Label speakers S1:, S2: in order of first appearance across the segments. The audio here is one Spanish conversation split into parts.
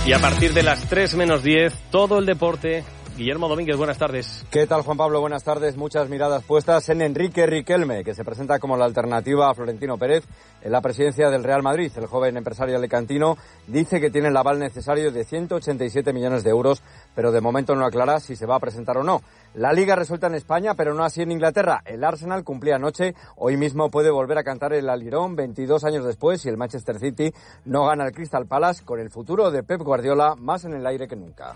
S1: Y a partir de las 3 menos 10, todo el deporte. Guillermo Domínguez, buenas tardes.
S2: ¿Qué tal, Juan Pablo? Buenas tardes. Muchas miradas puestas en Enrique Riquelme, que se presenta como la alternativa a Florentino Pérez en la presidencia del Real Madrid. El joven empresario alicantino dice que tiene el aval necesario de 187 millones de euros, pero de momento no aclara si se va a presentar o no. La Liga resuelta en España, pero no así en Inglaterra. El Arsenal cumplía anoche, hoy mismo puede volver a cantar el alirón 22 años después si el Manchester City no gana al Crystal Palace, con el futuro de Pep Guardiola más en el aire que nunca.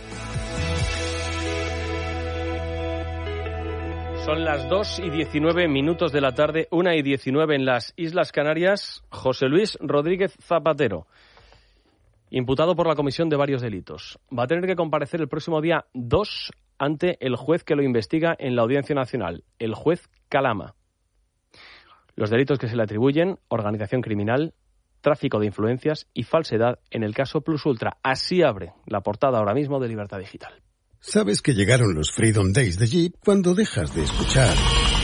S1: Son las 2:19 de la tarde, 1:19 en las Islas Canarias. José Luis Rodríguez Zapatero, imputado por la comisión de varios delitos, va a tener que comparecer el próximo día 2 ante el juez que lo investiga en la Audiencia Nacional, el juez Calama. Los delitos que se le atribuyen: organización criminal, tráfico de influencias y falsedad en el caso Plus Ultra. Así abre la portada ahora mismo de Libertad Digital.
S3: Sabes que llegaron los Freedom Days de Jeep cuando dejas de escuchar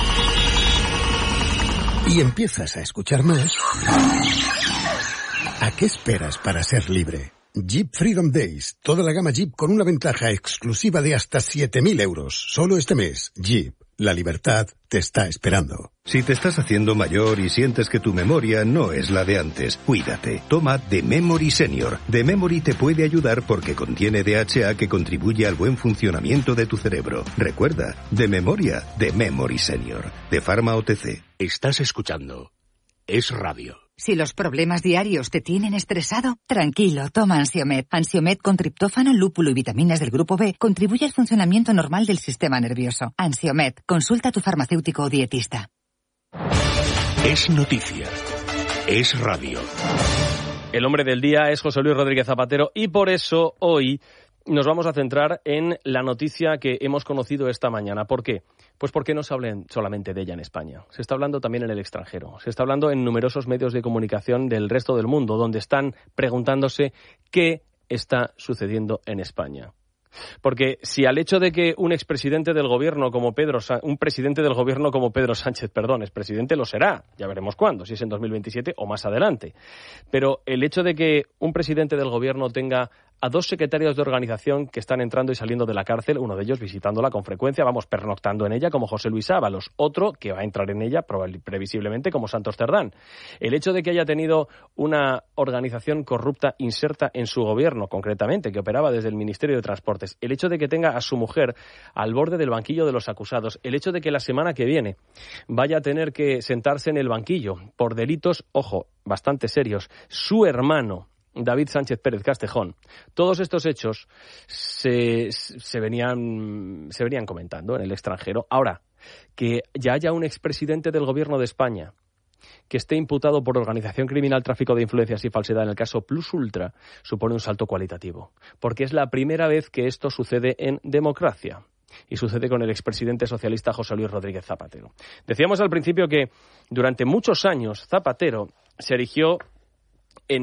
S3: y empiezas a escuchar más. ¿A qué esperas para ser libre? Jeep Freedom Days. Toda la gama Jeep con una ventaja exclusiva de hasta 7.000 euros. Solo este mes. Jeep. La libertad te está esperando.
S4: Si te estás haciendo mayor y sientes que tu memoria no es la de antes, cuídate. Toma The Memory Senior. The Memory te puede ayudar porque contiene DHA que contribuye al buen funcionamiento de tu cerebro. Recuerda, de memoria, The Memory Senior. De Pharma OTC.
S5: Estás escuchando Es Radio.
S6: Si los problemas diarios te tienen estresado, tranquilo, toma Ansiomed. Ansiomed con triptófano, lúpulo y vitaminas del grupo B contribuye al funcionamiento normal del sistema nervioso. Ansiomed, consulta a tu farmacéutico o dietista.
S5: Es noticia. Es radio.
S1: El hombre del día es José Luis Rodríguez Zapatero y por eso hoy nos vamos a centrar en la noticia que hemos conocido esta mañana. ¿Por qué? Pues porque no se habla solamente de ella en España. Se está hablando también en el extranjero. Se está hablando en numerosos medios de comunicación del resto del mundo, donde están preguntándose qué está sucediendo en España. Porque si al hecho de que un presidente del gobierno como Pedro Sánchez, es presidente, lo será, ya veremos cuándo, si es en 2027 o más adelante. Pero el hecho de que un presidente del gobierno tenga a 2 secretarios de organización que están entrando y saliendo de la cárcel, uno de ellos visitándola con frecuencia, pernoctando en ella, como José Luis Ábalos, otro que va a entrar en ella previsiblemente como Santos Cerdán. El hecho de que haya tenido una organización corrupta inserta en su gobierno, concretamente, que operaba desde el Ministerio de Transportes, el hecho de que tenga a su mujer al borde del banquillo de los acusados, el hecho de que la semana que viene vaya a tener que sentarse en el banquillo por delitos, ojo, bastante serios, su hermano David Sánchez Pérez Castejón. Todos estos hechos se venían comentando en el extranjero. Ahora, que ya haya un expresidente del gobierno de España que esté imputado por organización criminal, tráfico de influencias y falsedad en el caso Plus Ultra, supone un salto cualitativo, porque es la primera vez que esto sucede en democracia. Y sucede con el expresidente socialista José Luis Rodríguez Zapatero. Decíamos al principio que durante muchos años Zapatero se erigió en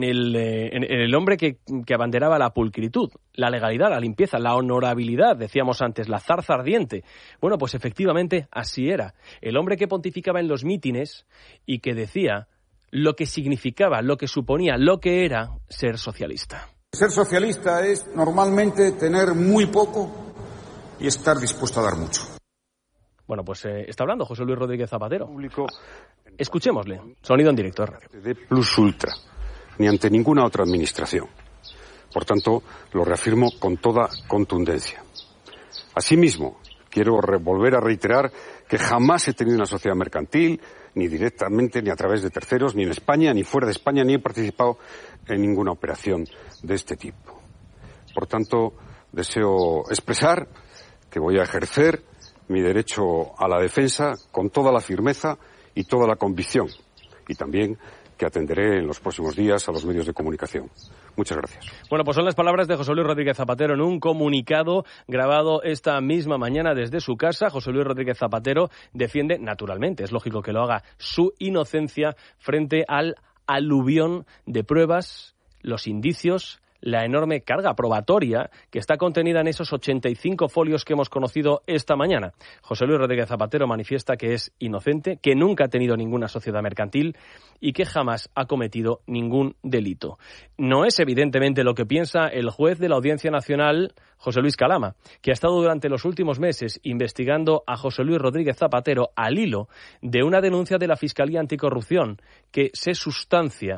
S1: el hombre que abanderaba la pulcritud, la legalidad, la limpieza, la honorabilidad, decíamos antes, la zarza ardiente. Bueno, pues efectivamente así era. El hombre que pontificaba en los mítines y que decía lo que significaba, lo que suponía, lo que era ser socialista.
S7: Ser socialista es normalmente tener muy poco y estar dispuesto a dar mucho.
S1: Bueno, pues está hablando José Luis Rodríguez Zapatero. Escuchémosle. Sonido en directo.
S7: De Plus Ultra, ni ante ninguna otra administración. Por tanto, lo reafirmo con toda contundencia. Asimismo, quiero volver a reiterar que jamás he tenido una sociedad mercantil, ni directamente, ni a través de terceros, ni en España, ni fuera de España, ni he participado en ninguna operación de este tipo. Por tanto, deseo expresar que voy a ejercer mi derecho a la defensa con toda la firmeza y toda la convicción, y también que atenderé en los próximos días a los medios de comunicación. Muchas gracias.
S1: Bueno, pues son las palabras de José Luis Rodríguez Zapatero en un comunicado grabado esta misma mañana desde su casa. José Luis Rodríguez Zapatero defiende, naturalmente, es lógico que lo haga, su inocencia frente al aluvión de pruebas, los indicios, la enorme carga probatoria que está contenida en esos 85 folios que hemos conocido esta mañana. José Luis Rodríguez Zapatero manifiesta que es inocente, que nunca ha tenido ninguna sociedad mercantil y que jamás ha cometido ningún delito. No es evidentemente lo que piensa el juez de la Audiencia Nacional, José Luis Calama, que ha estado durante los últimos meses investigando a José Luis Rodríguez Zapatero al hilo de una denuncia de la Fiscalía Anticorrupción que se sustancia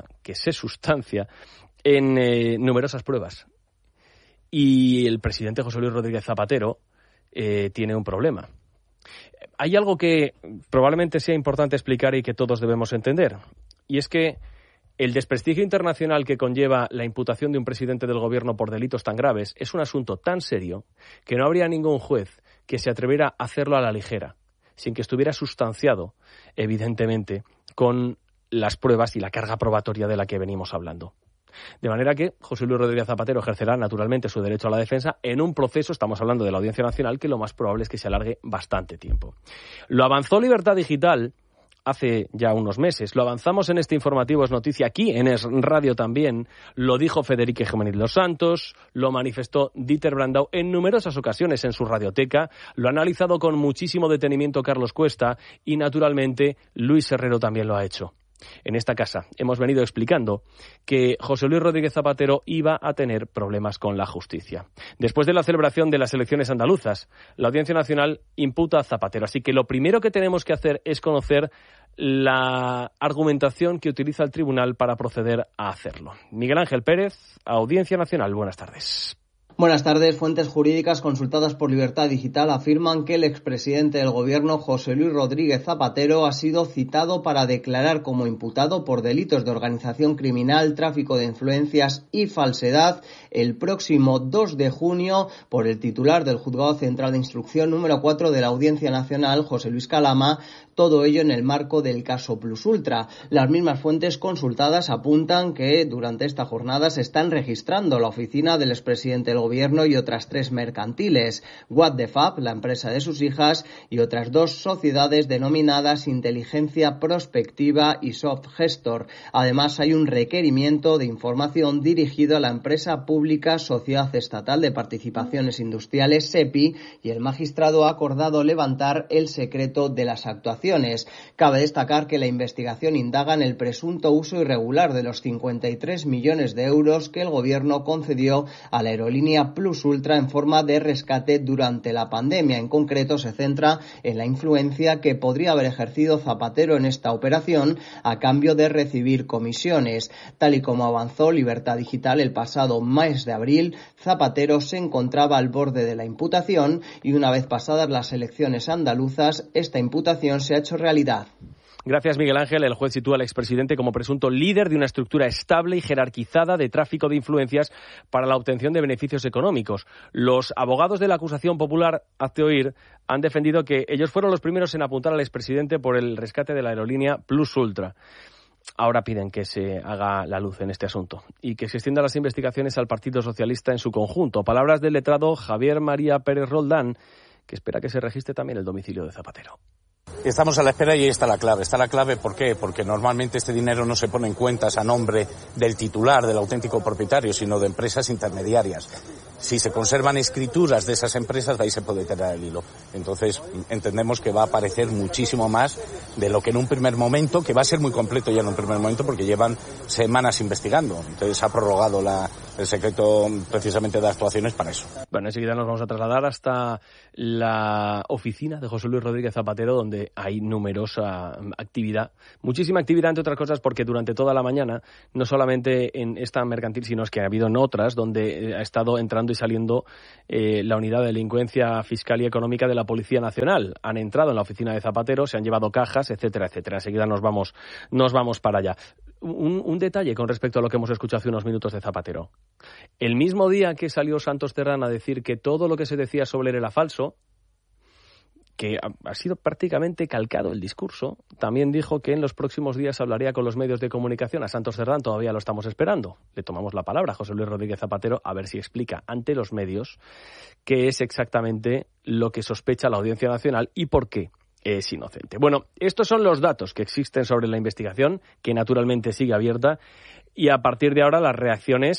S1: en numerosas pruebas. Y el presidente José Luis Rodríguez Zapatero tiene un problema. Hay algo que probablemente sea importante explicar y que todos debemos entender, y es que el desprestigio internacional que conlleva la imputación de un presidente del gobierno por delitos tan graves es un asunto tan serio que no habría ningún juez que se atreviera a hacerlo a la ligera, sin que estuviera sustanciado, evidentemente, con las pruebas y la carga probatoria de la que venimos hablando. De manera que José Luis Rodríguez Zapatero ejercerá naturalmente su derecho a la defensa en un proceso, estamos hablando de la Audiencia Nacional, que lo más probable es que se alargue bastante tiempo. Lo avanzó Libertad Digital hace ya unos meses, lo avanzamos en este informativo, es noticia aquí, en Es Radio también, lo dijo Federica Jiménez Los Santos, lo manifestó Dieter Brandau en numerosas ocasiones en su radioteca, lo ha analizado con muchísimo detenimiento Carlos Cuesta y naturalmente Luis Herrero también lo ha hecho. En esta casa hemos venido explicando que José Luis Rodríguez Zapatero iba a tener problemas con la justicia. Después de la celebración de las elecciones andaluzas, la Audiencia Nacional imputa a Zapatero. Así que lo primero que tenemos que hacer es conocer la argumentación que utiliza el tribunal para proceder a hacerlo. Miguel Ángel Pérez, Audiencia Nacional, buenas tardes.
S8: Buenas tardes. Fuentes jurídicas consultadas por Libertad Digital afirman que el expresidente del Gobierno, José Luis Rodríguez Zapatero, ha sido citado para declarar como imputado por delitos de organización criminal, tráfico de influencias y falsedad el próximo 2 de junio por el titular del Juzgado Central de Instrucción número 4 de la Audiencia Nacional, José Luis Calama, todo ello en el marco del caso Plus Ultra. Las mismas fuentes consultadas apuntan que durante esta jornada se están registrando la oficina del expresidente del Gobierno y otras 3 mercantiles, What the Fab, la empresa de sus hijas, y otras 2 sociedades denominadas Inteligencia Prospectiva y Soft Gestor. Además, hay un requerimiento de información dirigido a la empresa pública Sociedad Estatal de Participaciones Industriales, SEPI, y el magistrado ha acordado levantar el secreto de las actuaciones. Cabe destacar que la investigación indaga en el presunto uso irregular de los 53 millones de euros que el Gobierno concedió a la aerolínea Plus Ultra en forma de rescate durante la pandemia. En concreto, se centra en la influencia que podría haber ejercido Zapatero en esta operación a cambio de recibir comisiones. Tal y como avanzó Libertad Digital el pasado mes de abril, Zapatero se encontraba al borde de la imputación y una vez pasadas las elecciones andaluzas, esta imputación se ha hecho realidad.
S1: Gracias, Miguel Ángel. El juez sitúa al expresidente como presunto líder de una estructura estable y jerarquizada de tráfico de influencias para la obtención de beneficios económicos. Los abogados de la acusación popular, hazte oír, han defendido que ellos fueron los primeros en apuntar al expresidente por el rescate de la aerolínea Plus Ultra. Ahora piden que se haga la luz en este asunto y que se extiendan las investigaciones al Partido Socialista en su conjunto. Palabras del letrado Javier María Pérez Roldán, que espera que se registre también el domicilio de Zapatero.
S9: Estamos a la espera y ahí está la clave. Está la clave, ¿por qué? Porque normalmente este dinero no se pone en cuentas a nombre del titular, del auténtico propietario, sino de empresas intermediarias. Si se conservan escrituras de esas empresas, de ahí se puede tirar el hilo. Entonces, entendemos que va a aparecer muchísimo más de lo que en un primer momento, que va a ser muy completo ya en un primer momento, porque llevan semanas investigando. Entonces, ha prorrogado el secreto precisamente de actuaciones para eso.
S1: Bueno, enseguida nos vamos a trasladar hasta la oficina de José Luis Rodríguez Zapatero, donde hay numerosa actividad, muchísima actividad, entre otras cosas, porque durante toda la mañana, no solamente en esta mercantil, sino es que ha habido en otras, donde ha estado entrando y saliendo la unidad de delincuencia fiscal y económica de la Policía Nacional. Han entrado en la oficina de Zapatero, se han llevado cajas, etcétera, etcétera. Enseguida nos vamos para allá. Un detalle con respecto a lo que hemos escuchado hace unos minutos de Zapatero. El mismo día que salió Santos Cerdán a decir que todo lo que se decía sobre él era falso, que ha sido prácticamente calcado el discurso, también dijo que en los próximos días hablaría con los medios de comunicación. A Santos Cerdán todavía lo estamos esperando. Le tomamos la palabra a José Luis Rodríguez Zapatero a ver si explica ante los medios qué es exactamente lo que sospecha la Audiencia Nacional y por qué es inocente. Bueno, estos son los datos que existen sobre la investigación, que naturalmente sigue abierta, y a partir de ahora las reacciones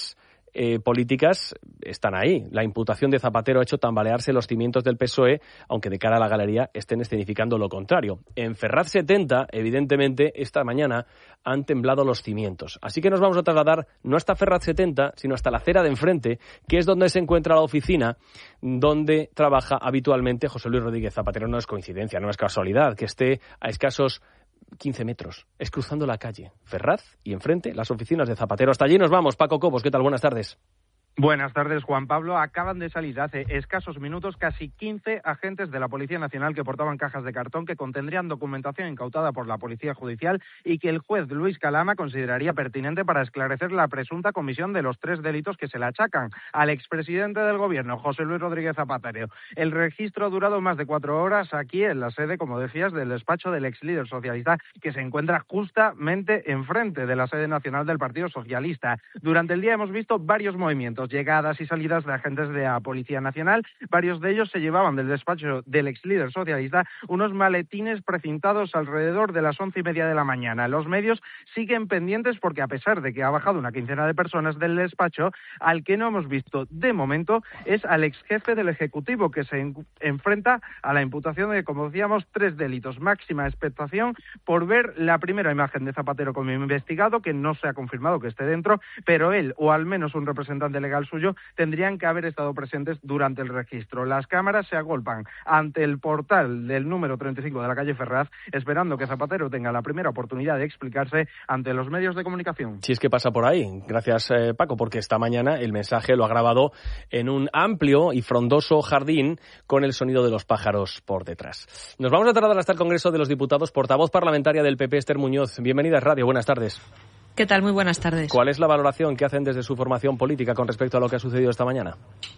S1: políticas están ahí. La imputación de Zapatero ha hecho tambalearse los cimientos del PSOE, aunque de cara a la galería estén escenificando lo contrario. En Ferraz 70, evidentemente, esta mañana han temblado los cimientos. Así que nos vamos a trasladar no hasta Ferraz 70, sino hasta la acera de enfrente, que es donde se encuentra la oficina donde trabaja habitualmente José Luis Rodríguez Zapatero. No es coincidencia, no es casualidad que esté a escasos 15 metros. Es cruzando la calle Ferraz y enfrente las oficinas de Zapatero. Hasta allí nos vamos. Paco Cobos, ¿qué tal? Buenas tardes.
S10: Buenas tardes, Juan Pablo. Acaban de salir hace escasos minutos casi 15 agentes de la Policía Nacional que portaban cajas de cartón que contendrían documentación incautada por la Policía Judicial y que el juez Luis Calama consideraría pertinente para esclarecer la presunta comisión de los 3 delitos que se le achacan al expresidente del Gobierno, José Luis Rodríguez Zapatero. El registro ha durado más de 4 horas aquí en la sede, como decías, del despacho del ex líder socialista, que se encuentra justamente enfrente de la sede nacional del Partido Socialista. Durante el día hemos visto varios movimientos, llegadas y salidas de agentes de la Policía Nacional. Varios de ellos se llevaban del despacho del ex líder socialista unos maletines precintados alrededor de las 11:30 de la mañana. Los medios siguen pendientes porque, a pesar de que ha bajado una quincena de personas del despacho, al que no hemos visto de momento es al ex jefe del Ejecutivo, que se enfrenta a la imputación de, como decíamos, 3 delitos. Máxima expectación por ver la primera imagen de Zapatero como investigado, que no se ha confirmado que esté dentro, pero él, o al menos un representante legal suyo, tendrían que haber estado presentes durante el registro. Las cámaras se agolpan ante el portal del número 35 de la calle Ferraz, esperando que Zapatero tenga la primera oportunidad de explicarse ante los medios de comunicación.
S1: Si es que pasa por ahí. Gracias, Paco, porque esta mañana el mensaje lo ha grabado en un amplio y frondoso jardín con el sonido de los pájaros por detrás. Nos vamos a trasladar hasta el Congreso de los Diputados. Portavoz parlamentaria del PP, Esther Muñoz. Bienvenida a Radio. Buenas tardes.
S11: ¿Qué tal? Muy buenas tardes.
S1: ¿Cuál es la valoración que hacen desde su formación política con respecto a lo que ha sucedido esta mañana?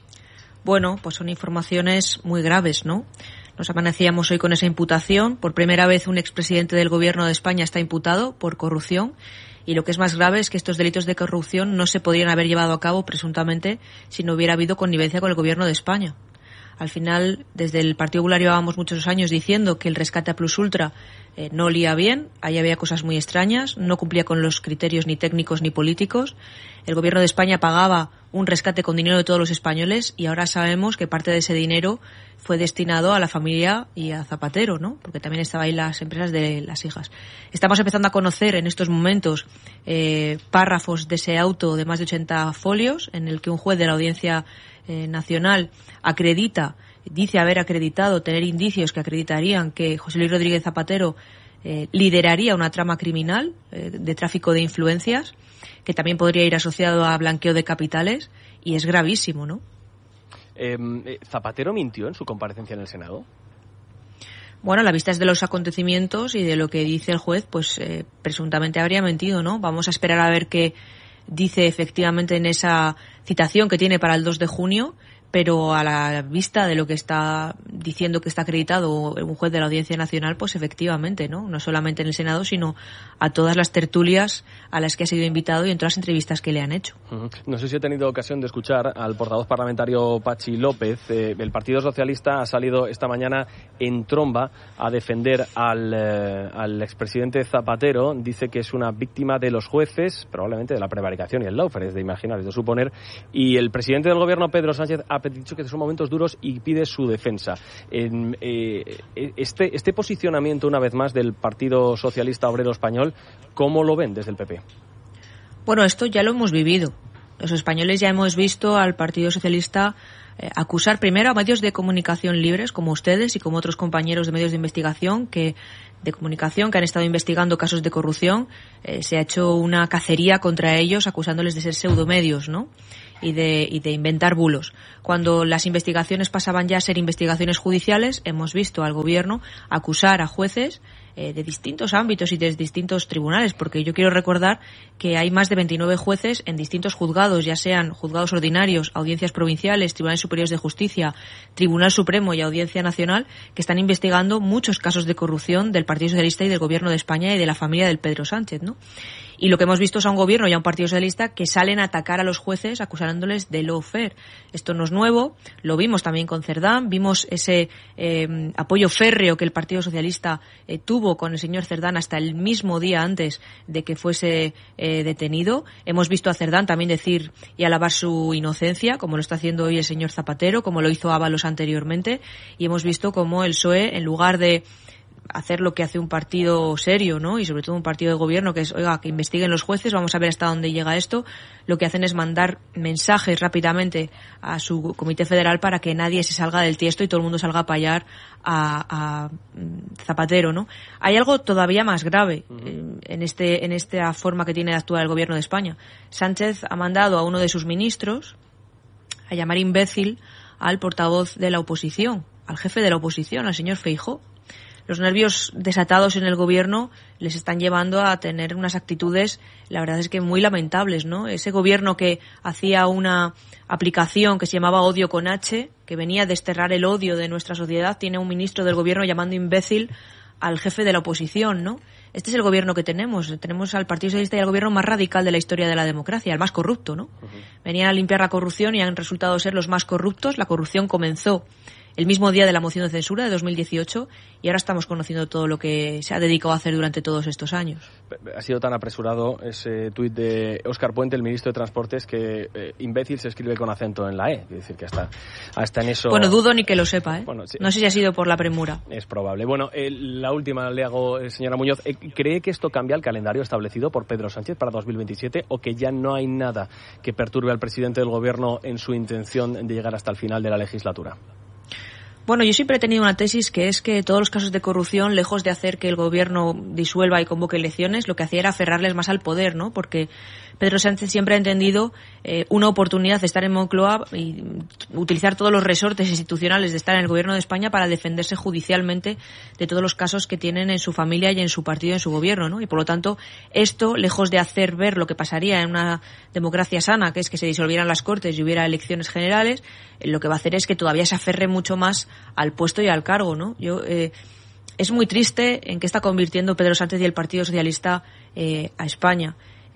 S11: Bueno, pues son informaciones muy graves, ¿no? Nos amanecíamos hoy con esa imputación. Por primera vez un expresidente del Gobierno de España está imputado por corrupción. Y lo que es más grave es que estos delitos de corrupción no se podrían haber llevado a cabo, presuntamente, si no hubiera habido connivencia con el Gobierno de España. Al final, desde el Partido Popular llevábamos muchos años diciendo que el rescate a Plus Ultra no olía bien, ahí había cosas muy extrañas, no cumplía con los criterios ni técnicos ni políticos. El Gobierno de España pagaba un rescate con dinero de todos los españoles y ahora sabemos que parte de ese dinero fue destinado a la familia y a Zapatero, ¿no? Porque también estaban ahí las empresas de las hijas. Estamos empezando a conocer en estos momentos párrafos de ese auto de más de 80 folios en el que un juez de la Audiencia Nacional dice haber acreditado, tener indicios que acreditarían que José Luis Rodríguez Zapatero lideraría una trama criminal de tráfico de influencias, que también podría ir asociado a blanqueo de capitales, y es gravísimo, ¿no?
S1: ¿Zapatero mintió en su comparecencia en el Senado?
S11: Bueno, a la vista de los acontecimientos y de lo que dice el juez, pues presuntamente habría mentido, ¿no? Vamos a esperar a ver qué dice efectivamente en esa citación que tiene para el 2 de junio, pero a la vista de lo que está diciendo que está acreditado un juez de la Audiencia Nacional, pues efectivamente, no solamente en el Senado, sino a todas las tertulias a las que ha sido invitado y en todas las entrevistas que le han hecho.
S1: No sé si he tenido ocasión de escuchar al portavoz parlamentario Patxi López. El Partido Socialista ha salido esta mañana en tromba a defender al expresidente Zapatero. Dice que es una víctima de los jueces, probablemente de la prevaricación y el lawfare, es de imaginar, es de suponer. Y el presidente del Gobierno, Pedro Sánchez, ha dicho que son momentos duros y pide su defensa. Este posicionamiento, una vez más, del Partido Socialista Obrero Español, ¿cómo lo ven desde el PP?
S11: Bueno, esto ya lo hemos vivido. Los españoles ya hemos visto al Partido Socialista acusar primero a medios de comunicación libres, como ustedes y como otros compañeros de medios de investigación de comunicación que han estado investigando casos de corrupción. Se ha hecho una cacería contra ellos acusándoles de ser pseudomedios, ¿no? Y de inventar bulos. Cuando las investigaciones pasaban ya a ser investigaciones judiciales, hemos visto al Gobierno acusar a jueces de distintos ámbitos y de distintos tribunales, porque yo quiero recordar que hay más de 29 jueces en distintos juzgados, ya sean juzgados ordinarios, audiencias provinciales, tribunales superiores de justicia, Tribunal Supremo y Audiencia Nacional, que están investigando muchos casos de corrupción del Partido Socialista y del Gobierno de España y de la familia del Pedro Sánchez, ¿no? Y lo que hemos visto es a un gobierno y a un partido socialista que salen a atacar a los jueces acusándoles de lawfare. Esto no es nuevo, lo vimos también con Cerdán, vimos ese apoyo férreo que el Partido Socialista tuvo con el señor Cerdán hasta el mismo día antes de que fuese detenido. Hemos visto a Cerdán también decir y alabar su inocencia, como lo está haciendo hoy el señor Zapatero, como lo hizo Ábalos anteriormente, y hemos visto como el PSOE, en lugar de hacer lo que hace un partido serio, ¿no? Y sobre todo un partido de gobierno, que es, oiga, que investiguen los jueces, vamos a ver hasta dónde llega esto, lo que hacen es mandar mensajes rápidamente a su Comité Federal para que nadie se salga del tiesto y todo el mundo salga a apoyar a Zapatero, ¿no? Hay algo todavía más grave en esta forma que tiene de actuar el gobierno de España. Sánchez ha mandado a uno de sus ministros a llamar imbécil al portavoz de la oposición, al jefe de la oposición, al señor Feijóo. Los nervios desatados en el gobierno les están llevando a tener unas actitudes, la verdad es que muy lamentables, ¿no? Ese gobierno que hacía una aplicación que se llamaba Odio con H, que venía a desterrar el odio de nuestra sociedad, tiene un ministro del gobierno llamando imbécil al jefe de la oposición, ¿no? Este es el gobierno que tenemos. Tenemos al Partido Socialista y al gobierno más radical de la historia de la democracia, el más corrupto, ¿no? Venían a limpiar la corrupción y han resultado ser los más corruptos. La corrupción comenzó el mismo día de la moción de censura de 2018 y ahora estamos conociendo todo lo que se ha dedicado a hacer durante todos estos años.
S1: Ha sido tan apresurado ese tuit de Óscar Puente, el ministro de Transportes, que imbécil se escribe con acento en la E. Es decir, que hasta en eso...
S11: Bueno, dudo ni que lo sepa, ¿eh?
S1: Bueno, sí.
S11: No sé si ha sido por la premura.
S1: Es probable. Bueno, la última le hago, señora Muñoz. ¿Cree que esto cambia el calendario establecido por Pedro Sánchez para 2027 o que ya no hay nada que perturbe al presidente del gobierno en su intención de llegar hasta el final de la legislatura?
S11: Bueno, yo siempre he tenido una tesis que es que todos los casos de corrupción, lejos de hacer que el gobierno disuelva y convoque elecciones, lo que hacía era aferrarles más al poder, ¿no? Porque Pedro Sánchez siempre ha entendido una oportunidad de estar en Moncloa y utilizar todos los resortes institucionales de estar en el gobierno de España para defenderse judicialmente de todos los casos que tienen en su familia y en su partido y en su gobierno, ¿no? Y por lo tanto, esto, lejos de hacer ver lo que pasaría en una democracia sana, que es que se disolvieran las Cortes y hubiera elecciones generales, lo que va a hacer es que todavía se aferre mucho más al puesto y al cargo, ¿no? Es muy triste en qué está convirtiendo Pedro Sánchez y el Partido Socialista a España.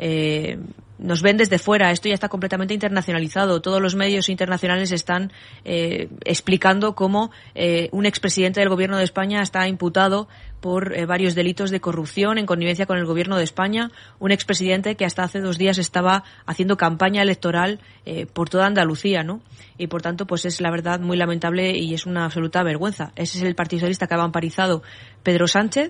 S11: Nos ven desde fuera, esto ya está completamente internacionalizado. Todos los medios internacionales están explicando cómo un expresidente del gobierno de España está imputado por varios delitos de corrupción en connivencia con el gobierno de España, un expresidente que hasta hace 2 días estaba haciendo campaña electoral por toda Andalucía, ¿no? Y por tanto, pues es la verdad muy lamentable y es una absoluta vergüenza. Ese es el Partido Socialista que ha vamparizado Pedro Sánchez.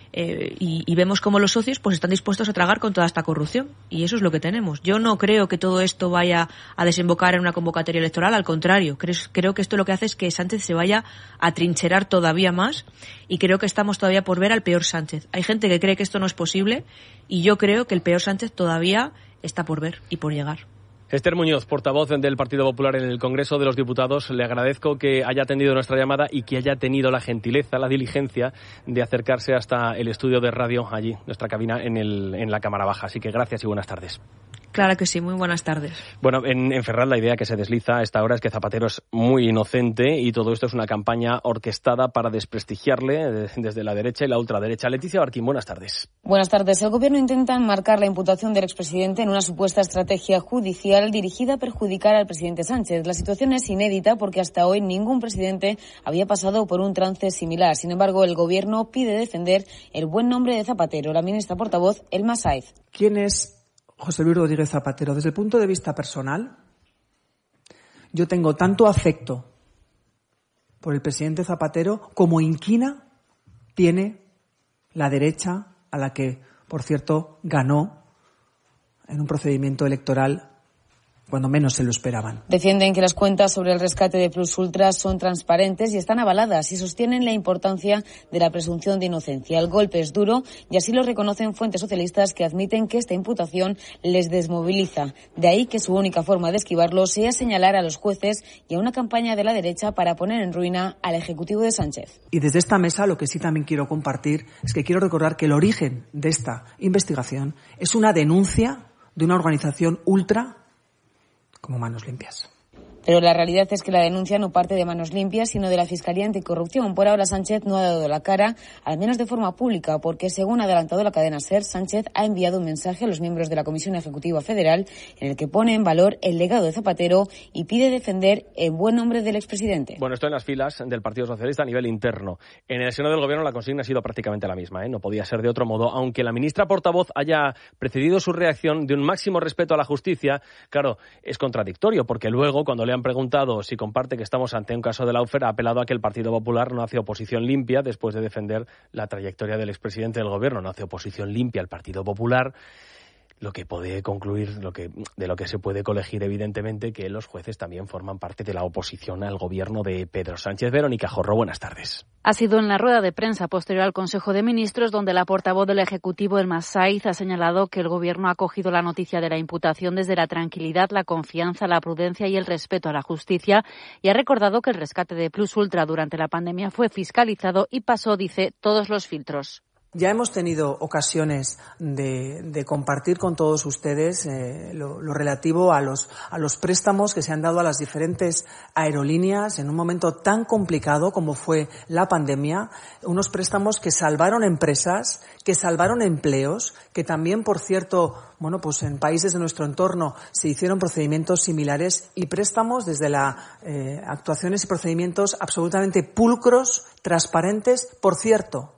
S11: Y vemos cómo los socios pues están dispuestos a tragar con toda esta corrupción y eso es lo que tenemos. Yo no creo que todo esto vaya a desembocar en una convocatoria electoral, al contrario, creo que esto lo que hace es que Sánchez se vaya a trincherar todavía más y creo que estamos todavía por ver al peor Sánchez. Hay gente que cree que esto no es posible y yo creo que el peor Sánchez todavía está por ver y por llegar.
S1: Esther Muñoz, portavoz del Partido Popular en el Congreso de los Diputados, le agradezco que haya atendido nuestra llamada y que haya tenido la gentileza, la diligencia de acercarse hasta el estudio de radio allí, nuestra cabina en la Cámara Baja. Así que gracias y buenas tardes.
S11: Claro que sí, muy buenas tardes.
S1: Bueno, en Ferraz la idea que se desliza a esta hora es que Zapatero es muy inocente y todo esto es una campaña orquestada para desprestigiarle desde la derecha y la ultraderecha. Leticia Barquín, buenas tardes.
S12: Buenas tardes. El Gobierno intenta enmarcar la imputación del expresidente en una supuesta estrategia judicial dirigida a perjudicar al presidente Sánchez. La situación es inédita porque hasta hoy ningún presidente había pasado por un trance similar. Sin embargo, el Gobierno pide defender el buen nombre de Zapatero. La ministra portavoz, Elma Sáez.
S13: ¿Quién es José Luis Rodríguez Zapatero? Desde el punto de vista personal, yo tengo tanto afecto por el presidente Zapatero como inquina tiene la derecha, a la que, por cierto, ganó en un procedimiento electoral cuando menos se lo esperaban.
S12: Defienden que las cuentas sobre el rescate de Plus Ultra son transparentes y están avaladas y sostienen la importancia de la presunción de inocencia. El golpe es duro y así lo reconocen fuentes socialistas que admiten que esta imputación les desmoviliza. De ahí que su única forma de esquivarlo sea señalar a los jueces y a una campaña de la derecha para poner en ruina al Ejecutivo de Sánchez.
S13: Y desde esta mesa lo que sí también quiero compartir es que quiero recordar que el origen de esta investigación es una denuncia de una organización ultra como Manos Limpias.
S12: Pero la realidad es que la denuncia no parte de manos limpias, sino de la Fiscalía Anticorrupción. Por ahora, Sánchez no ha dado la cara, al menos de forma pública, porque, según ha adelantado la cadena SER, Sánchez ha enviado un mensaje a los miembros de la Comisión Ejecutiva Federal en el que pone en valor el legado de Zapatero y pide defender el buen nombre del expresidente.
S1: Bueno, esto en las filas del Partido Socialista a nivel interno. En el seno del Gobierno la consigna ha sido prácticamente la misma, no podía ser de otro modo, aunque la ministra portavoz haya precedido su reacción de un máximo respeto a la justicia. Claro, es contradictorio, porque luego, cuando le han preguntado si comparte que estamos ante un caso de Lawfare, ha apelado a que el Partido Popular no hace oposición limpia después de defender la trayectoria del expresidente del Gobierno. No hace oposición limpia al Partido Popular. Lo que puede concluir, de lo que se puede colegir, evidentemente, que los jueces también forman parte de la oposición al gobierno de Pedro Sánchez. Verónica Jorro, buenas tardes.
S14: Ha sido en la rueda de prensa posterior al Consejo de Ministros donde la portavoz del Ejecutivo, Elma Saiz, ha señalado que el Gobierno ha acogido la noticia de la imputación desde la tranquilidad, la confianza, la prudencia y el respeto a la justicia, y ha recordado que el rescate de Plus Ultra durante la pandemia fue fiscalizado y pasó, dice, todos los filtros.
S13: Ya hemos tenido ocasiones de compartir con todos ustedes lo relativo a los préstamos que se han dado a las diferentes aerolíneas en un momento tan complicado como fue la pandemia, unos préstamos que salvaron empresas, que salvaron empleos, que también, por cierto, pues en países de nuestro entorno se hicieron procedimientos similares, y préstamos desde actuaciones y procedimientos absolutamente pulcros, transparentes, por cierto,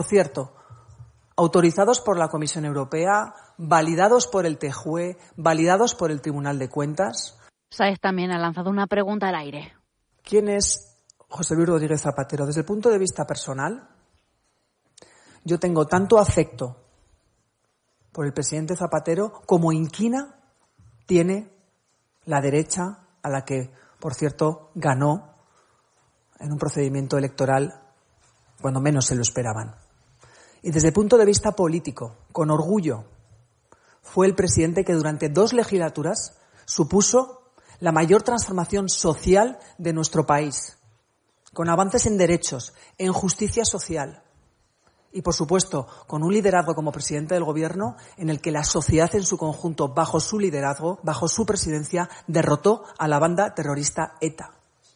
S13: autorizados por la Comisión Europea, validados por el TJUE, validados por el Tribunal de Cuentas.
S14: Sáez también ha lanzado una pregunta al aire.
S13: ¿Quién es José Luis Rodríguez Zapatero? Desde el punto de vista personal, yo tengo tanto afecto por el presidente Zapatero como inquina tiene la derecha, a la que, por cierto, ganó en un procedimiento electoral cuando menos se lo esperaban. Y desde el punto de vista político, con orgullo, fue el presidente que durante 2 legislaturas supuso la mayor transformación social de nuestro país, con avances en derechos, en justicia social y, por supuesto, con un liderazgo como presidente del Gobierno en el que la sociedad en su conjunto, bajo su liderazgo, bajo su presidencia, derrotó a la banda terrorista ETA.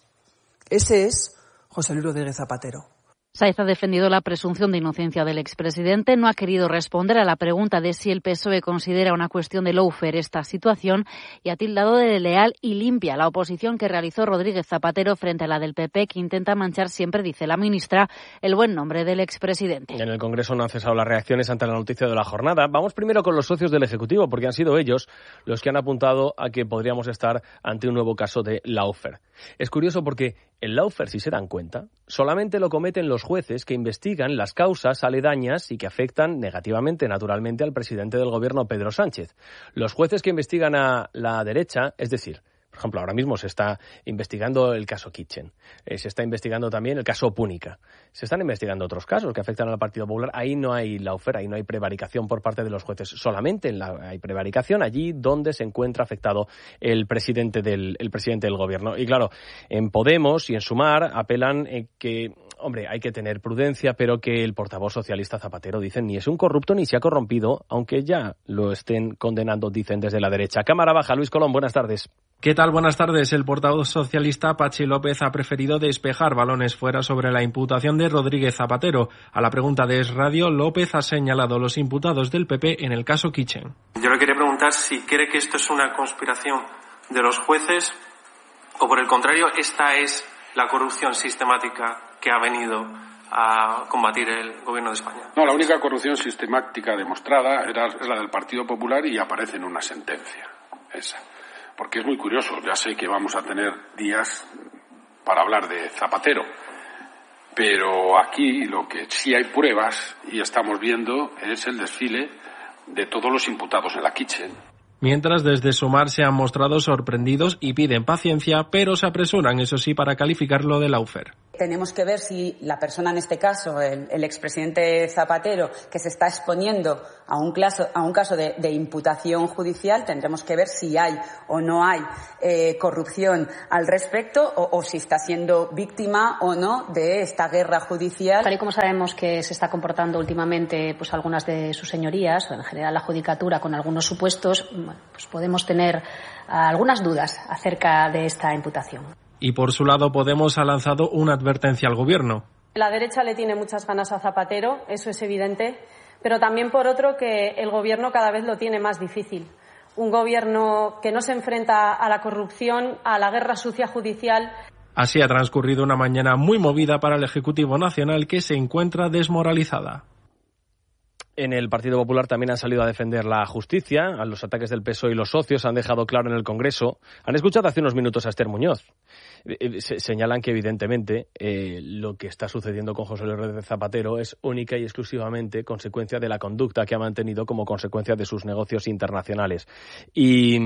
S13: Ese es José Luis Rodríguez Zapatero.
S14: Sáez ha defendido la presunción de inocencia del expresidente, no ha querido responder a la pregunta de si el PSOE considera una cuestión de lawfare esta situación y ha tildado de leal y limpia la oposición que realizó Rodríguez Zapatero frente a la del PP, que intenta manchar siempre, dice la ministra, el buen nombre del expresidente.
S1: En el Congreso no han cesado las reacciones ante la noticia de la jornada. Vamos primero con los socios del Ejecutivo, porque han sido ellos los que han apuntado a que podríamos estar ante un nuevo caso de lawfare. Es curioso porque el lawfare, si se dan cuenta, solamente lo cometen los jueces que investigan las causas aledañas y que afectan negativamente, naturalmente, al presidente del Gobierno, Pedro Sánchez. Los jueces que investigan a la derecha, es decir, por ejemplo, ahora mismo se está investigando el caso Kitchen, se está investigando también el caso Púnica, se están investigando otros casos que afectan al Partido Popular. Ahí no hay lawfare, ahí no hay prevaricación por parte de los jueces, solamente hay prevaricación allí donde se encuentra afectado el presidente del Gobierno. Y claro, en Podemos y en Sumar apelan que, hay que tener prudencia, pero que el portavoz socialista Zapatero, dicen, ni es un corrupto ni se ha corrompido, aunque ya lo estén condenando, dicen desde la derecha. Cámara Baja, Luis Colón, buenas tardes.
S15: ¿Qué tal? Buenas tardes. El portavoz socialista Patxi López ha preferido despejar balones fuera sobre la imputación de Rodríguez Zapatero. A la pregunta de Es Radio, López ha señalado los imputados del PP en el caso Kitchen.
S16: Yo le quería preguntar si cree que esto es una conspiración de los jueces o, por el contrario, esta es la corrupción sistemática que ha venido a combatir el Gobierno de España.
S7: No, la única corrupción sistemática demostrada es la del Partido Popular y aparece en una sentencia, esa. Porque es muy curioso, ya sé que vamos a tener días para hablar de Zapatero, pero aquí lo que sí hay pruebas y estamos viendo es el desfile de todos los imputados en la Kitchen.
S15: Mientras desde Sumar se han mostrado sorprendidos y piden paciencia, pero se apresuran, eso sí, para calificarlo de lawfare.
S17: Tenemos que ver si la persona, en este caso, el expresidente Zapatero, que se está exponiendo a un caso de imputación judicial, tendremos que ver si hay o no hay corrupción al respecto o si está siendo víctima o no de esta guerra judicial.
S18: Tal y como sabemos que se está comportando últimamente pues algunas de sus señorías, o en general la judicatura, con algunos supuestos, pues podemos tener algunas dudas acerca de esta imputación.
S15: Y por su lado, Podemos ha lanzado una advertencia al Gobierno.
S19: La derecha le tiene muchas ganas a Zapatero, eso es evidente, pero también por otro que el Gobierno cada vez lo tiene más difícil. Un Gobierno que no se enfrenta a la corrupción, a la guerra sucia judicial.
S15: Así ha transcurrido una mañana muy movida para el Ejecutivo Nacional, que se encuentra desmoralizada.
S1: En el Partido Popular también han salido a defender la justicia. A los ataques del PSOE y los socios han dejado claro en el Congreso. Han escuchado hace unos minutos a Esther Muñoz. Señalan que, evidentemente, lo que está sucediendo con José Luis Rodríguez Zapatero es única y exclusivamente consecuencia de la conducta que ha mantenido como consecuencia de sus negocios internacionales. Y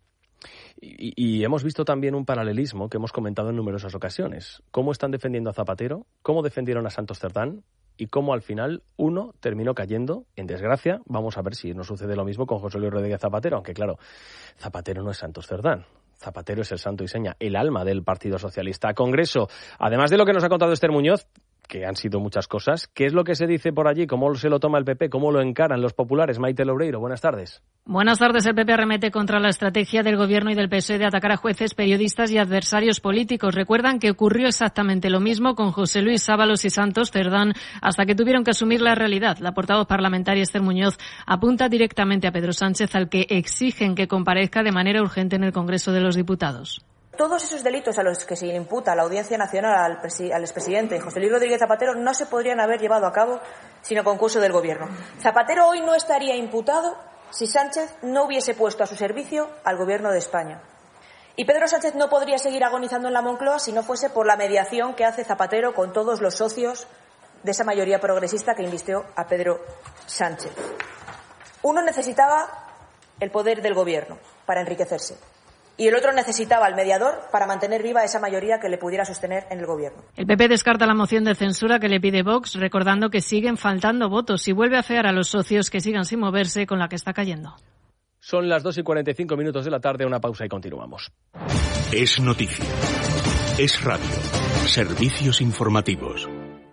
S1: hemos visto también un paralelismo que hemos comentado en numerosas ocasiones. Cómo están defendiendo a Zapatero, cómo defendieron a Santos Cerdán y cómo al final uno terminó cayendo en desgracia. Vamos a ver si no sucede lo mismo con José Luis Rodríguez Zapatero, aunque claro, Zapatero no es Santos Cerdán. Zapatero es el santo y seña, el alma del Partido Socialista. Congreso, además de lo que nos ha contado Esther Muñoz, que han sido muchas cosas, ¿qué es lo que se dice por allí? ¿Cómo se lo toma el PP? ¿Cómo lo encaran los populares? Maite Loureiro, buenas tardes.
S20: Buenas tardes. El PP arremete contra la estrategia del Gobierno y del PSOE de atacar a jueces, periodistas y adversarios políticos. Recuerdan que ocurrió exactamente lo mismo con José Luis Ábalos y Santos Cerdán hasta que tuvieron que asumir la realidad. La portavoz parlamentaria Esther Muñoz apunta directamente a Pedro Sánchez, al que exigen que comparezca de manera urgente en el Congreso de los Diputados.
S21: Todos esos delitos a los que se le imputa a la Audiencia Nacional al expresidente José Luis Rodríguez Zapatero no se podrían haber llevado a cabo sin el concurso del Gobierno. Zapatero hoy no estaría imputado si Sánchez no hubiese puesto a su servicio al Gobierno de España. Y Pedro Sánchez no podría seguir agonizando en la Moncloa si no fuese por la mediación que hace Zapatero con todos los socios de esa mayoría progresista que invistió a Pedro Sánchez. Uno necesitaba el poder del Gobierno para enriquecerse. Y el otro necesitaba al mediador para mantener viva esa mayoría que le pudiera sostener en el Gobierno.
S20: El PP descarta la moción de censura que le pide Vox, recordando que siguen faltando votos y vuelve a afear a los socios que sigan sin moverse con la que está cayendo.
S1: Son las 2:45 de la tarde, una pausa y continuamos.
S5: Es noticia. Es radio. Servicios informativos.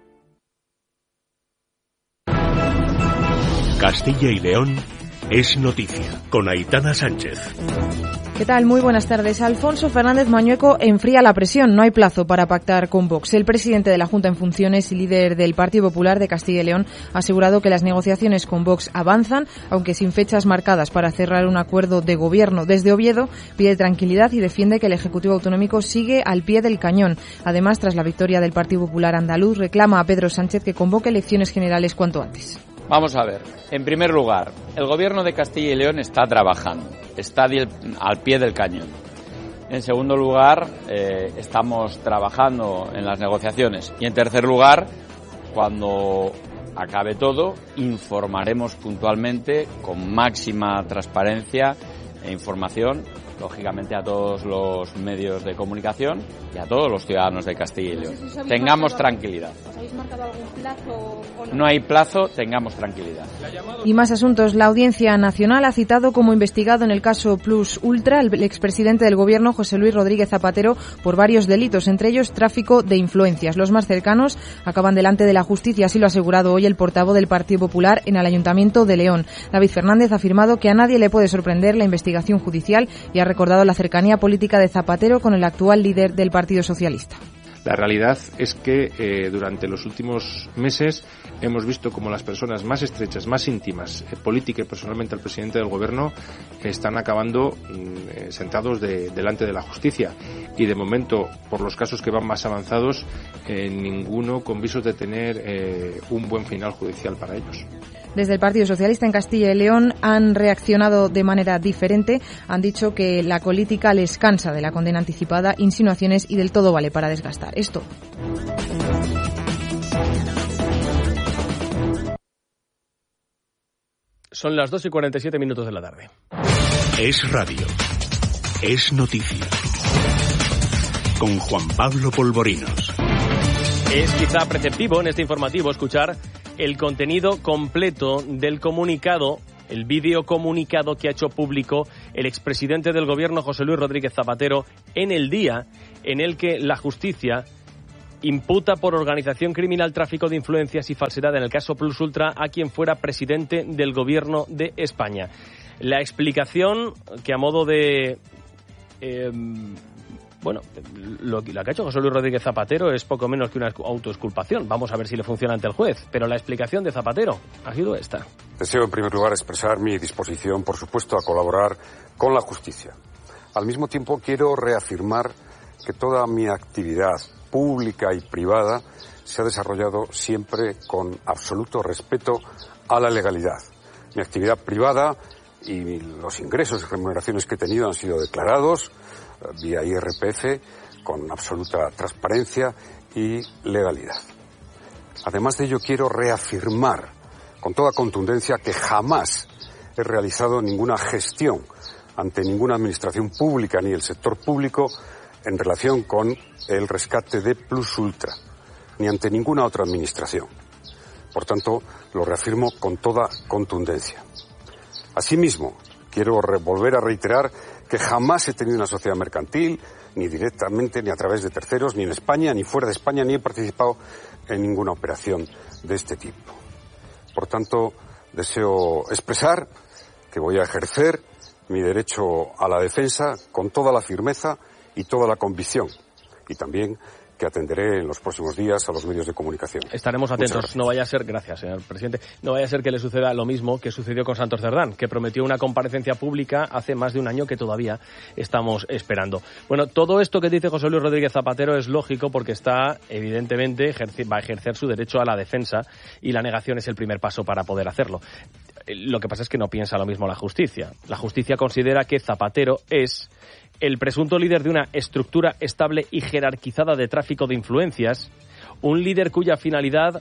S5: Castilla y León es noticia, con Aitana Sánchez.
S22: ¿Qué tal? Muy buenas tardes. Alfonso Fernández Mañueco enfría la presión. No hay plazo para pactar con Vox. El presidente de la Junta en funciones y líder del Partido Popular de Castilla y León ha asegurado que las negociaciones con Vox avanzan, aunque sin fechas marcadas para cerrar un acuerdo de gobierno. Desde Oviedo pide tranquilidad y defiende que el Ejecutivo Autonómico sigue al pie del cañón. Además, tras la victoria del Partido Popular andaluz, reclama a Pedro Sánchez que convoque elecciones generales cuanto antes.
S23: Vamos a ver. En primer lugar, el Gobierno de Castilla y León está trabajando, está al pie del cañón. En segundo lugar, estamos trabajando en las negociaciones. Y en tercer lugar, cuando acabe todo, informaremos puntualmente, con máxima transparencia e información, lógicamente a todos los medios de comunicación y a todos los ciudadanos de Castilla y León. Tengamos tranquilidad.
S22: ¿Habéis marcado algún plazo o no?
S23: No hay plazo, tengamos tranquilidad.
S22: Y más asuntos. La Audiencia Nacional ha citado como investigado en el caso Plus Ultra al expresidente del Gobierno, José Luis Rodríguez Zapatero, por varios delitos, entre ellos tráfico de influencias. Los más cercanos acaban delante de la justicia, así lo ha asegurado hoy el portavoz del Partido Popular en el Ayuntamiento de León. David Fernández ha afirmado que a nadie le puede sorprender la investigación judicial y ha recordado la cercanía política de Zapatero con el actual líder del Partido Socialista.
S24: La realidad es que durante los últimos meses hemos visto como las personas más estrechas, más íntimas, política y personalmente al presidente del Gobierno, están acabando sentados delante de la justicia. Y de momento, por los casos que van más avanzados, ninguno con visos de tener un buen final judicial para ellos.
S22: Desde el Partido Socialista en Castilla y León han reaccionado de manera diferente. Han dicho que la política les cansa de la condena anticipada, insinuaciones y del todo vale para desgastar. Esto.
S1: Son las 2:47 de la tarde.
S5: Es radio. Es noticia. Con Juan Pablo Polvorinos.
S1: Es quizá preceptivo en este informativo escuchar el contenido completo del comunicado, el vídeo comunicado que ha hecho público el expresidente del Gobierno, José Luis Rodríguez Zapatero, en el día en el que la justicia imputa por organización criminal, tráfico de influencias y falsedad en el caso Plus Ultra a quien fuera presidente del Gobierno de España. La explicación que a modo de... lo que ha hecho José Luis Rodríguez Zapatero es poco menos que una autoexculpación. Vamos a ver si le funciona ante el juez. Pero la explicación de Zapatero ha sido esta.
S7: Deseo, en primer lugar, expresar mi disposición, por supuesto, a colaborar con la justicia. Al mismo tiempo, quiero reafirmar que toda mi actividad pública y privada se ha desarrollado siempre con absoluto respeto a la legalidad. Mi actividad privada y los ingresos y remuneraciones que he tenido han sido declarados vía IRPF con absoluta transparencia y legalidad. Además de ello, quiero reafirmar con toda contundencia que jamás he realizado ninguna gestión ante ninguna administración pública ni el sector público en relación con el rescate de Plus Ultra, ni ante ninguna otra administración. Por tanto, lo reafirmo con toda contundencia. Asimismo, quiero volver a reiterar que jamás he tenido una sociedad mercantil, ni directamente, ni a través de terceros, ni en España, ni fuera de España, ni he participado en ninguna operación de este tipo. Por tanto, deseo expresar que voy a ejercer mi derecho a la defensa con toda la firmeza y toda la convicción, y también que atenderé en los próximos días a los medios de comunicación.
S1: Estaremos atentos. No vaya a ser, gracias, señor presidente, no vaya a ser que le suceda lo mismo que sucedió con Santos Cerdán, que prometió una comparecencia pública hace más de un año que todavía estamos esperando. Bueno, todo esto que dice José Luis Rodríguez Zapatero es lógico porque está, evidentemente, va a ejercer su derecho a la defensa y la negación es el primer paso para poder hacerlo. Lo que pasa es que no piensa lo mismo la justicia. La justicia considera que Zapatero es el presunto líder de una estructura estable y jerarquizada de tráfico de influencias, un líder cuya finalidad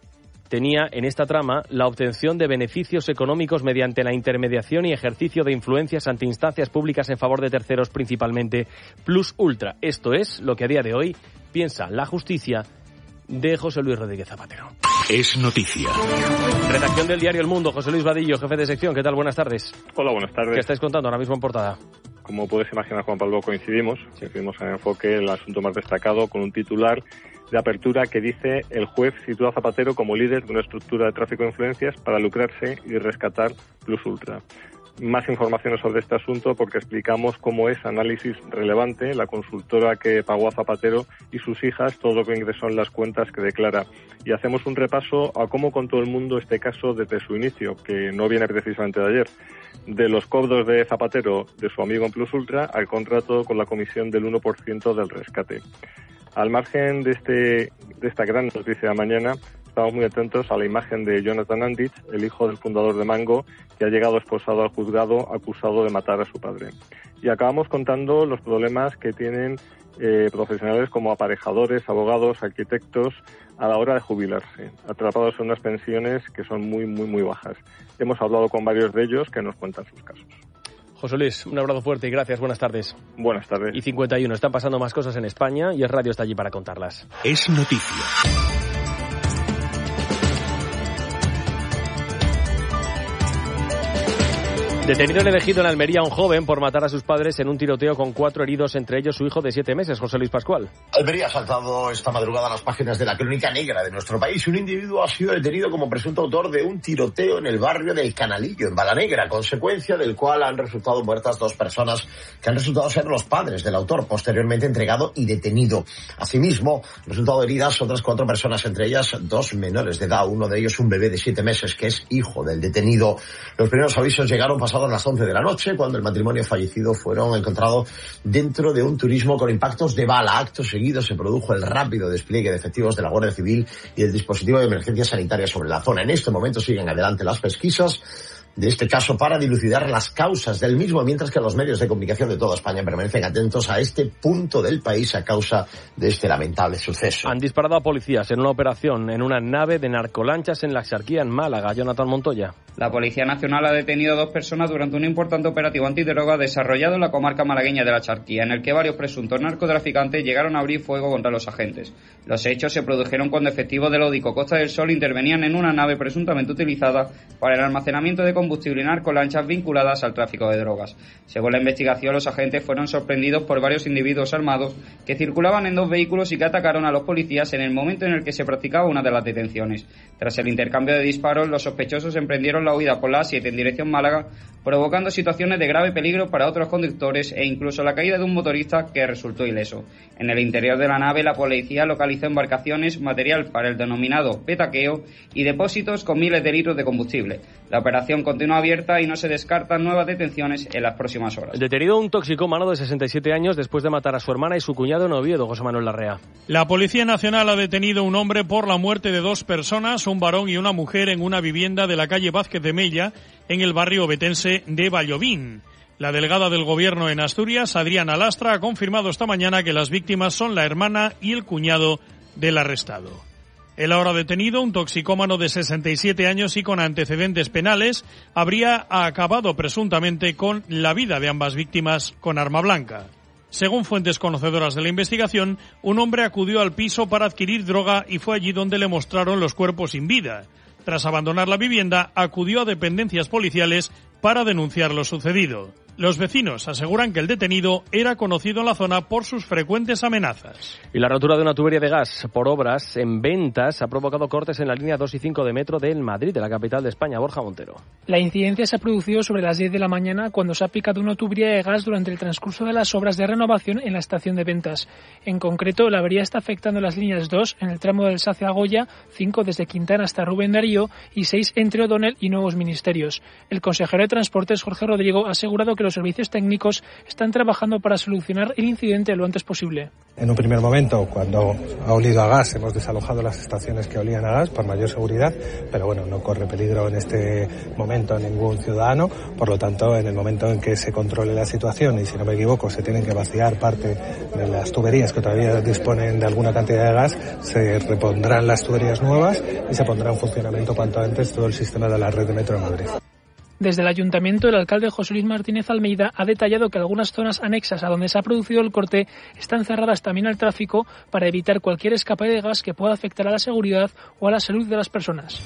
S1: tenía en esta trama la obtención de beneficios económicos mediante la intermediación y ejercicio de influencias ante instancias públicas en favor de terceros, principalmente Plus Ultra. Esto es lo que a día de hoy piensa la justicia de José Luis Rodríguez Zapatero.
S5: Es noticia.
S1: Redacción del diario El Mundo, José Luis Vadillo, jefe de sección. ¿Qué tal? Buenas tardes.
S2: Hola, buenas tardes.
S1: ¿Qué estáis contando ahora mismo en portada?
S2: Como puedes imaginar, Juan Pablo, coincidimos en enfoque el asunto más destacado con un titular de apertura que dice: el juez sitúa a Zapatero como líder de una estructura de tráfico de influencias para lucrarse y rescatar Plus Ultra. Más informaciones sobre este asunto porque explicamos cómo es análisis relevante la consultora que pagó a Zapatero y sus hijas todo lo que ingresó en las cuentas que declara. Y hacemos un repaso a cómo contó el mundo este caso desde su inicio, que no viene precisamente de ayer. De los cobros de Zapatero, de su amigo en Plus Ultra, al contrato con la comisión del 1% del rescate. Al margen de esta gran noticia de mañana, estamos muy atentos a la imagen de Jonathan Andich, el hijo del fundador de Mango, que ha llegado esposado al juzgado acusado de matar a su padre. Y acabamos contando los problemas que tienen profesionales como aparejadores, abogados, arquitectos a la hora de jubilarse, atrapados en unas pensiones que son muy, muy, muy bajas. Hemos hablado con varios de ellos que nos cuentan sus casos.
S1: José Luis, un abrazo fuerte y gracias. Buenas tardes.
S2: Buenas tardes.
S1: Y 51. Están pasando más cosas en España y Es Radio está allí para contarlas.
S5: Es noticia.
S1: Detenido en Ejido, en Almería, un joven por matar a sus padres en un tiroteo con 4 heridos, entre ellos su hijo de 7 meses, José Luis Pascual.
S3: Almería ha saltado esta madrugada a las páginas de la crónica negra de nuestro país. Un individuo ha sido detenido como presunto autor de un tiroteo en el barrio del Canalillo, en Balanegra, consecuencia del cual han resultado muertas 2 personas que han resultado ser los padres del autor, posteriormente entregado y detenido. Asimismo, han resultado heridas otras 4 personas, entre ellas 2 menores de edad, uno de ellos un bebé de 7 meses, que es hijo del detenido. Los primeros avisos llegaron pasadas las 11 de la noche, cuando el matrimonio fallecido fueron encontrados dentro de un turismo con impactos de bala. Acto seguido se produjo el rápido despliegue de efectivos de la Guardia Civil y del dispositivo de emergencia sanitaria sobre la zona. En este momento siguen adelante las pesquisas de este caso para dilucidar las causas del mismo, mientras que los medios de comunicación de toda España permanecen atentos a este punto del país a causa de este lamentable suceso.
S1: Han disparado a policías en una operación en una nave de narcolanchas en la Axarquía, en Málaga. Jonathan Montoya.
S4: La Policía Nacional ha detenido a 2 personas durante un importante operativo antidroga desarrollado en la comarca malagueña de la Axarquía, en el que varios presuntos narcotraficantes llegaron a abrir fuego contra los agentes. Los hechos se produjeron cuando efectivos del Ódico Costa del Sol intervenían en una nave presuntamente utilizada para el almacenamiento de combustible y narcolanchas vinculadas al tráfico de drogas. Según la investigación, los agentes fueron sorprendidos por varios individuos armados que circulaban en 2 vehículos y que atacaron a los policías en el momento en el que se practicaba una de las detenciones. Tras el intercambio de disparos, los sospechosos emprendieron la huida por la A7 en dirección Málaga, provocando situaciones de grave peligro para otros conductores e incluso la caída de un motorista que resultó ileso. En el interior de la nave, la policía localizó embarcaciones, material para el denominado petaqueo y depósitos con miles de litros de combustible. La operación continúa abierta y no se descartan nuevas detenciones en las próximas horas.
S1: Detenido un toxicómano de 67 años después de matar a su hermana y su cuñado en Oviedo. José Manuel Larrea.
S6: La Policía Nacional ha detenido a un hombre por la muerte de 2 personas, un varón y una mujer, en una vivienda de la calle Vázquez de Mella, en el barrio ovetense de Vallovín. La delegada del Gobierno en Asturias, Adriana Lastra, ha confirmado esta mañana que las víctimas son la hermana y el cuñado del arrestado. El ahora detenido, un toxicómano de 67 años y con antecedentes penales, habría acabado presuntamente con la vida de ambas víctimas con arma blanca. Según fuentes conocedoras de la investigación, un hombre acudió al piso para adquirir droga y fue allí donde le mostraron los cuerpos sin vida. Tras abandonar la vivienda, acudió a dependencias policiales para denunciar lo sucedido. Los vecinos aseguran que el detenido era conocido en la zona por sus frecuentes amenazas.
S1: Y la rotura de una tubería de gas por obras en Ventas ha provocado cortes en la línea 2 y 5 de metro del Madrid, de la capital de España. Borja Montero.
S8: La incidencia se ha producido sobre las 10 de la mañana cuando se ha picado una tubería de gas durante el transcurso de las obras de renovación en la estación de Ventas. En concreto, la avería está afectando las líneas 2 en el tramo del Sace a Goya, 5 desde Quintana hasta Rubén Darío y 6 entre O'Donnell y Nuevos Ministerios. El consejero de Transportes, Jorge Rodrigo, ha asegurado que los servicios técnicos están trabajando para solucionar el incidente lo antes posible.
S9: En un primer momento, cuando ha olido a gas, hemos desalojado las estaciones que olían a gas por mayor seguridad, pero bueno, no corre peligro en este momento ningún ciudadano. Por lo tanto, en el momento en que se controle la situación, y si no me equivoco, se tienen que vaciar parte de las tuberías que todavía disponen de alguna cantidad de gas, se repondrán las tuberías nuevas y se pondrá en funcionamiento cuanto antes todo el sistema de la red de Metro de Madrid.
S8: Desde el Ayuntamiento, el alcalde José Luis Martínez Almeida ha detallado que algunas zonas anexas a donde se ha producido el corte están cerradas también al tráfico para evitar cualquier escape de gas que pueda afectar a la seguridad o a la salud de las personas.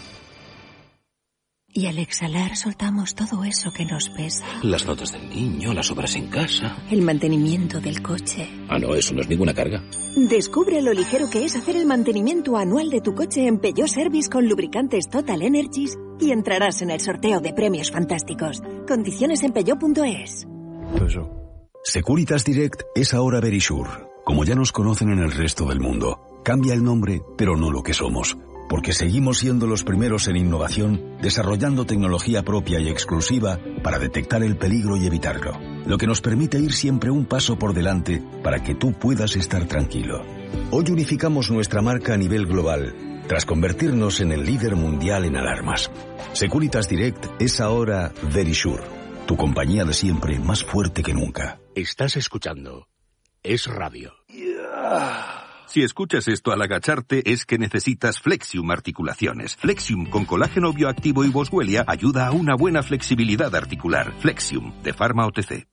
S25: Y al exhalar soltamos todo eso que nos pesa.
S26: Las notas del niño, las obras en casa.
S25: El mantenimiento del coche.
S26: Ah, no, eso no es ninguna carga.
S25: Descubre lo ligero que es hacer el mantenimiento anual de tu coche en Peugeot Service con lubricantes Total Energies y entrarás en el sorteo de premios fantásticos. Condiciones en peugeot.es.
S27: Securitas Direct es ahora Verisure. Como ya nos conocen en el resto del mundo, cambia el nombre, pero no lo que somos. Porque seguimos siendo los primeros en innovación, desarrollando tecnología propia y exclusiva para detectar el peligro y evitarlo. Lo que nos permite ir siempre un paso por delante para que tú puedas estar tranquilo. Hoy unificamos nuestra marca a nivel global, tras convertirnos en el líder mundial en alarmas. Securitas Direct es ahora Verisure, tu compañía de siempre más fuerte que nunca.
S5: Estás escuchando Es Radio. Si escuchas esto al agacharte es que necesitas Flexium Articulaciones. Flexium con colágeno bioactivo y Boswellia ayuda a una buena flexibilidad articular. Flexium, de Pharma OTC.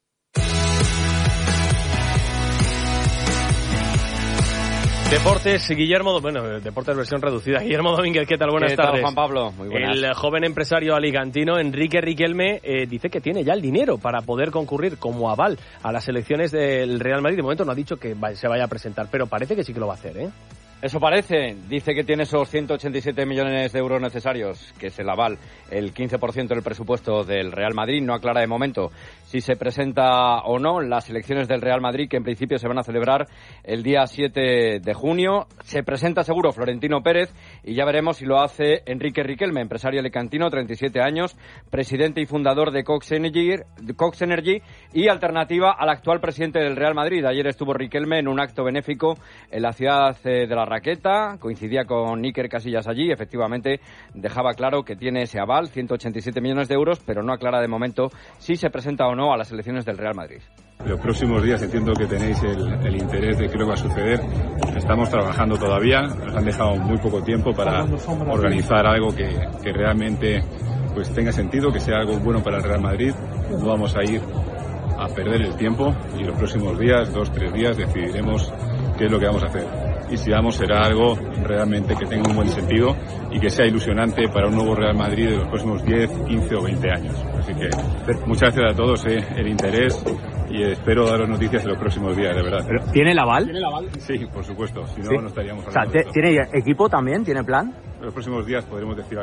S1: Deportes, Guillermo, Deportes versión reducida. Guillermo Domínguez, ¿qué tal? Buenas tardes.
S23: ¿Qué tal, Juan Pablo? Muy buenas.
S1: El joven empresario alicantino Enrique Riquelme dice que tiene ya el dinero para poder concurrir como aval a las elecciones del Real Madrid. De momento no ha dicho que se vaya a presentar, pero parece que sí que lo va a hacer, ¿eh?
S23: Eso parece. Dice que tiene esos 187 millones de euros necesarios, que es el aval, el 15% del presupuesto del Real Madrid. No aclara de momento
S10: si se presenta o no las elecciones del Real Madrid, que en principio se van a celebrar el día 7 de junio. Se presenta seguro Florentino Pérez y ya veremos si lo hace Enrique Riquelme, empresario alicantino, 37 años, presidente y fundador de Cox Energy y alternativa al actual presidente del Real Madrid. Ayer estuvo Riquelme en un acto benéfico en la ciudad de La Raqueta, coincidía con Iker Casillas allí, efectivamente dejaba claro que tiene ese aval, 187 millones de euros, pero no aclara de momento si se presenta o no a las elecciones del Real Madrid.
S11: Los próximos días entiendo que tenéis el interés de qué es lo que va a suceder. Estamos trabajando todavía, nos han dejado muy poco tiempo para organizar algo que realmente pues tenga sentido, que sea algo bueno para el Real Madrid. No vamos a ir a perder el tiempo y los próximos días, 2-3 días, decidiremos qué es lo que vamos a hacer. Y si será algo realmente que tenga un buen sentido y que sea ilusionante para un nuevo Real Madrid de los próximos 10, 15 o 20 años. Así que muchas gracias a todos el interés y espero daros noticias en los próximos días, de verdad.
S12: ¿Pero tiene el aval?
S11: Sí, por supuesto, si no,
S12: ¿Sí?
S11: no estaríamos hablando.
S12: O sea, ¿tiene equipo también? ¿Tiene plan?
S11: En los próximos días podremos decir